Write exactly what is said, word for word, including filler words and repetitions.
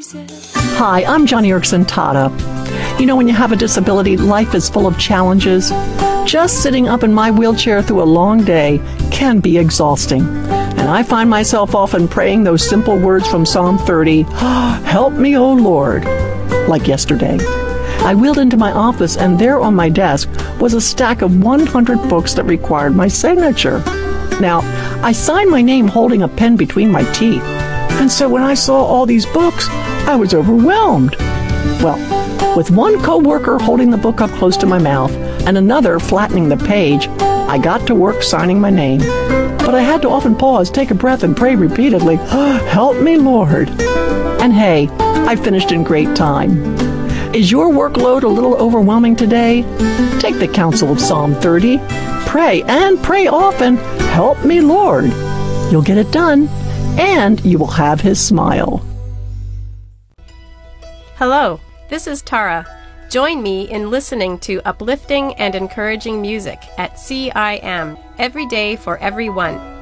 Hi, I'm Joni Eareckson Tada. You know, when you have a disability, life is full of challenges. Just sitting up in my wheelchair through a long day can be exhausting. And I find myself often praying those simple words from Psalm thirty, "Help me, O Lord," like yesterday. I wheeled into my office, and there on my desk was a stack of one hundred books that required my signature. Now, I signed my name holding a pen between my teeth, and so when I saw all these books, I was overwhelmed. Well, with one coworker holding the book up close to my mouth and another flattening the page, I got to work signing my name. But I had to often pause, take a breath, and pray repeatedly, "Help me, Lord." And hey, I finished in great time. Is your workload a little overwhelming today? Take the counsel of Psalm thirty. Pray, and pray often, "Help me, Lord." You'll get it done, and you will have His smile. Hello, this is Tara. Join me in listening to uplifting and encouraging music at C I M every day for everyone.